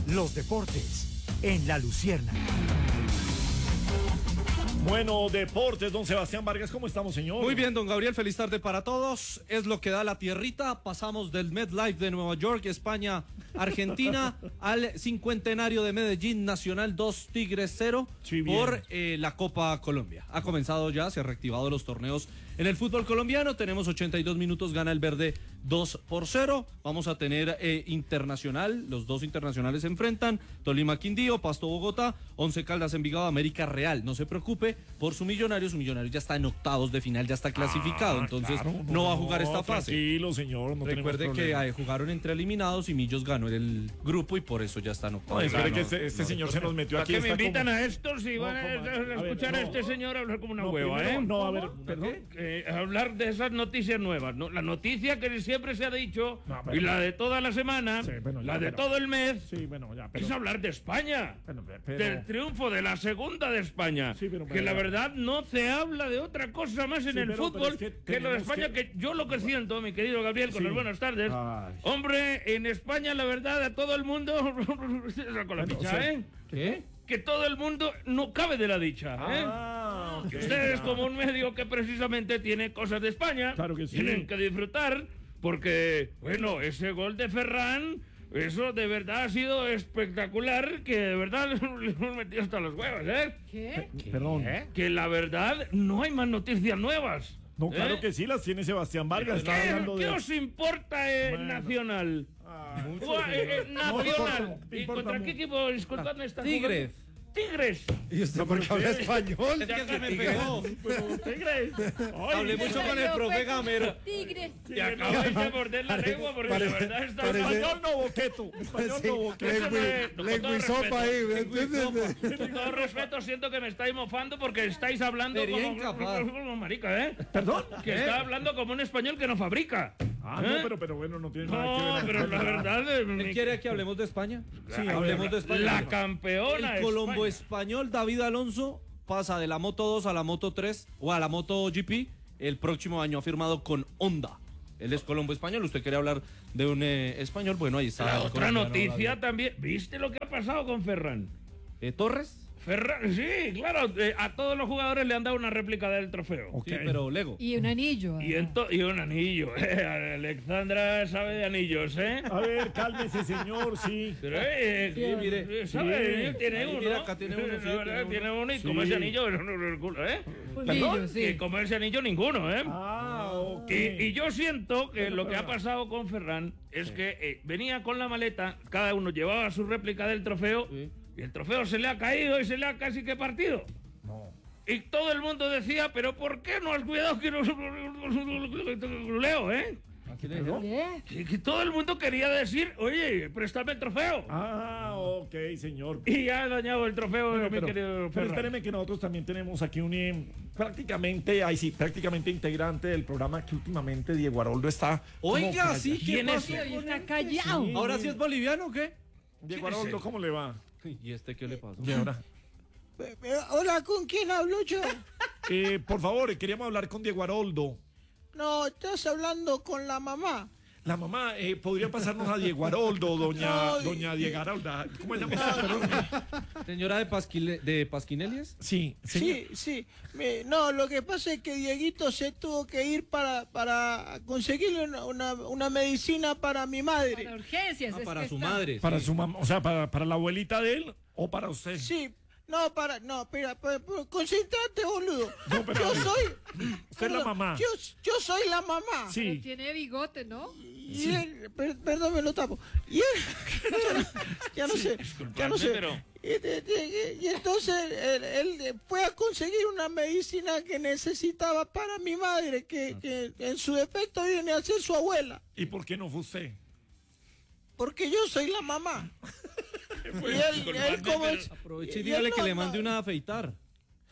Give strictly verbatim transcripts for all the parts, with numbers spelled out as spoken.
los deportes en La Luciérnaga. Bueno, deportes, don Sebastián Vargas, ¿cómo estamos, señor? Muy bien, don Gabriel, feliz tarde para todos. Es lo que da la tierrita. Pasamos del MetLife de Nueva York, España, Argentina, al cincuentenario de Medellín, Nacional dos, Tigres cero, sí, por eh, la Copa Colombia. Ha comenzado ya, se han reactivado los torneos en el fútbol colombiano. Tenemos ochenta y dos minutos, gana el verde dos por cero. Vamos a tener eh, internacional, los dos internacionales se enfrentan, Tolima Quindío, Pasto Bogotá, Once Caldas Envigado, América Real. No se preocupe por su Millonario, su Millonario ya está en octavos de final, ya está clasificado, ah, entonces claro, no, no va a jugar esta fase. Tranquilo, señor, no Recuerde que eh, jugaron entre eliminados y Millos ganó el grupo y por eso ya está en octavos. No, espere no, que este, este no, señor no, se nos metió aquí. ¿Para qué me invitan como... a estos si no, van a, a, a escuchar a, ver, no, a este señor hablar como una no, hueva, primero, eh? No, a ver, perdón. Eh, hablar de esas noticias nuevas, ¿no? La noticia que siempre se ha dicho, no, pero, y la de toda la semana, sí, bueno, ya, la de pero, todo el mes, sí, bueno, ya, pero, es hablar de España, pero, pero, del triunfo de la segunda de España, sí, pero, pero, que la verdad no se habla de otra cosa más en sí, el pero, fútbol pero es que, que lo de España, que... que yo lo que siento, mi querido Gabriel, con sí. las buenas tardes, ay. Hombre, en España la verdad a todo el mundo, con la bueno, picha, o sea, ¿eh? ¿Qué? Que todo el mundo no cabe de la dicha, ¿eh? Ah, okay, ustedes, como un medio que precisamente tiene cosas de España, claro que sí. tienen que disfrutar, porque, bueno, ese gol de Ferran, eso de verdad ha sido espectacular, que de verdad le hemos metido hasta los huevos, ¿eh? ¿Qué? ¿Qué? Perdón. Que la verdad no hay más noticias nuevas. No, claro ¿eh? que sí, las tiene Sebastián Vargas. ¿Qué, hablando ¿qué de... os importa eh, bueno. Nacional? Ah, mucho, eh, eh, Nacional. No, ¿y contra qué equipo? Disculpadme, esta Tigres. Tigres. ¿Y usted por qué habla español? Es que se me pegó. Tigres. Hablé mucho con el profe Gamero. Tigres. Y acabáis de morder la lengua porque parece, la verdad está... Parece, español no boqueto. Español sí, no boqueto. Lengua y sopa ahí. Con todo respeto, siento que me estáis mofando porque estáis hablando como, como marica, ¿eh? ¿Perdón? Que ¿Eh? está hablando como un español que no fabrica. Ah, ¿Eh? no, pero, pero bueno, no tiene no, nada que ver. No, pero la verdad... ¿Él quiere que hablemos de España? Sí, ah, hablemos de España. La campeona El Colombo español David Alonso pasa de la Moto dos a la Moto tres o a la Moto G P. El próximo año ha firmado con Honda. Él es Colombo español. Usted quiere hablar de un eh, español. Bueno, ahí está. La otra noticia David. También. ¿Viste lo que ha pasado con Ferran? ¿Eh, Torres? Ferran, sí, claro, eh, a todos los jugadores le han dado una réplica del trofeo. Okay. Sí, pero Lego. Y un anillo. Y, ento- y un anillo. Eh. Alexandra sabe de anillos, ¿eh? A ver, cálmese, señor, sí. Pero, eh, sí, mire. ¿sabe? Sí. Tiene Ahí, uno. mira, acá tiene uno, sí, la verdad, tiene uno. Y sí. como ese anillo, ¿eh? Anillo, sí. Y como ese anillo, ninguno, ¿eh? Ah, ok. Y, y yo siento que lo que ha pasado con Ferran es sí. que eh, venía con la maleta, cada uno llevaba su réplica del trofeo. Sí. Y el trofeo se le ha caído y se le ha casi que partido. No. Y todo el mundo decía, pero ¿por qué no has cuidado que no leo, eh? ¿Qué? Que, que todo el mundo quería decir, oye, préstame el trofeo. Ah, ok, señor. Y ya ha dañado el trofeo, bueno, mi pero, querido pero espéreme que nosotros también tenemos aquí un eh, prácticamente, ahí sí, prácticamente integrante del programa que últimamente Diego Aroldo está. Oiga, sí, ¿quién es? Está callado. Sí. ¿Ahora sí es boliviano o qué? Diego Aroldo, ¿cómo le va? ¿Y este qué le pasó? ¿Y ahora? Hola, ¿con quién hablo yo? Eh, por favor, queríamos hablar con Diego Aroldo. No, estás hablando con la mamá. La mamá, eh, ¿podría pasarnos a Diego Aroldo, doña, no, doña Diego Aroldo? ¿Cómo se llama? No, ¿Señora de, Pasquile, de Pasquinelias? Sí, sí, sí. Me, no, lo que pasa es que Dieguito se tuvo que ir para, para conseguirle una, una, una medicina para mi madre. Para urgencias. Ah, es para que su está... madre. Para sí. su mamá, o sea, para, para la abuelita de él o para usted. Sí. No, para, no, espera, para, para, concentrate, boludo. No, pero yo soy. Usted es la mamá. Yo, yo soy la mamá. Sí. Pero tiene bigote, ¿no? Y sí. él, per, perdón, me lo tapo. Y él, ya, ya no sí, sé, ya no sé. Pero... Y, y, y entonces él, él fue a conseguir una medicina que necesitaba para mi madre, que, que en su defecto viene a ser su abuela. ¿Y por qué no fue usted? Porque yo soy la mamá. Pues, y él, él como es, aproveche y dígale que no, le mande una a afeitar.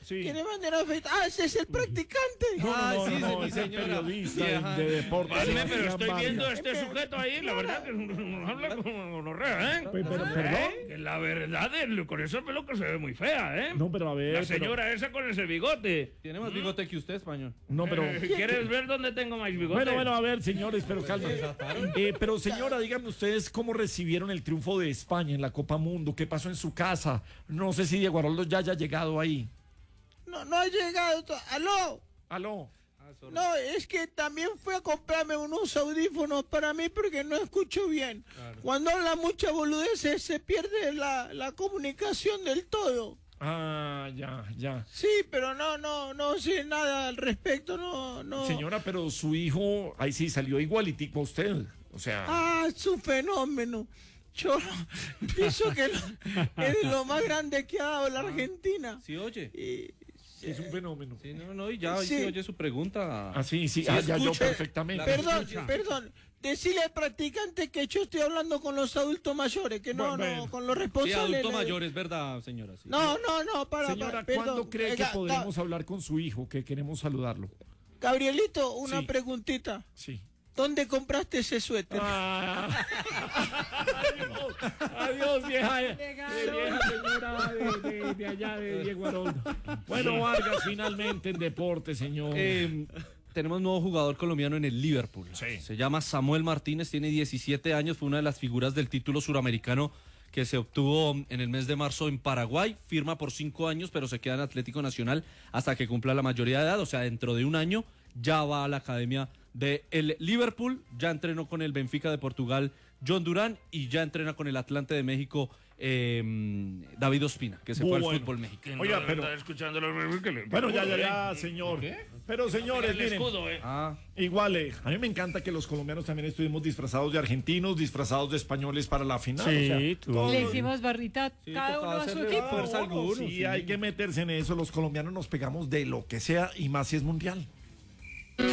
Sí. Que le manden a afeitar. Ah, ese es el practicante. No, no, Ay, no, sí, no, sí, mi es el señora. periodista Vieja. de, de deportes. Vale, Sebastián pero estoy Vargas. viendo a este sujeto ahí, la verdad que habla como gonorrea, ¿eh? Pero, pero, ¿Eh? perdón. Que la verdad, el- con esa peluca se ve muy fea, ¿eh? No, pero a ver. La pero- señora esa con ese bigote. Tiene más bigote que usted, español. no, pero. Eh, ¿Quieres ver dónde tengo más bigote? Bueno, bueno, a ver, señores, pero calma. Eh, pero señora, díganme ustedes cómo recibieron el triunfo de España en la Copa Mundo. ¿Qué pasó en su casa? No sé si Diego Aroldo ya haya llegado ahí. No, no ha llegado. to- ¡Aló! Aló. No, es que también fue a comprarme unos audífonos para mí porque no escucho bien. Cuando habla mucha boludeces se pierde la, la comunicación del todo. Ah, ya, ya. Sí, pero no, no, no sé nada al respecto, no, no. Señora, pero su hijo, ahí sí salió igualitico a usted. O sea. Ah, es un fenómeno. Yo pienso que lo- es de lo más grande que ha dado la Argentina. Sí, oye. Y- Es un fenómeno. Sí, no, no, y ya Sí. sí oye su pregunta. Ah, sí, sí, Sí, ah, ya yo escucha. perfectamente. La- Perdón, escucha. perdón. Decirle al practicante que yo estoy hablando con los adultos mayores, que no, Bueno, no, bueno. con los Sí, responsables. adulto le- mayor, es verdad, señora. Sí. No, no, no, para, Señora, para, perdón. ¿cuándo cree que Ga- Ga- podremos hablar con su hijo? Que queremos saludarlo. Gabrielito, una Sí. preguntita. Sí. ¿Dónde compraste ese suéter? Ah. Adiós, adiós, vieja, eh, vieja señora de, de- de allá de Diego Aroldo. Bueno, Vargas, finalmente en deporte, señor. Eh, tenemos nuevo jugador colombiano en el Liverpool. Sí. Se llama Samuel Martínez, tiene diecisiete años, fue una de las figuras del título suramericano que se obtuvo en el mes de marzo en Paraguay. Firma por cinco años, pero se queda en Atlético Nacional hasta que cumpla la mayoría de edad, o sea, dentro de un año ya va a la academia de el Liverpool, ya entrenó con el Benfica de Portugal John Durán y ya entrena con el Atlante de México eh, David Ospina, que se fue Bueno. al fútbol mexicano. Oiga, Oiga, pero- pero... escuchando los... que le- Bueno, ya, ya, ¿eh? ya, señor. Pero, señores, El miren. escudo, ¿eh? Ah, Igual, eh, a mí me encanta que los colombianos también estuvimos disfrazados de argentinos, disfrazados de españoles para la final. Sí, o sea, tú. todos- Le hicimos barrita Sí, cada tocaba uno a su hacerle equipo. fuerza a algunos, sí, sí. hay que meterse en eso. Los colombianos nos pegamos de lo que sea y más si es mundial.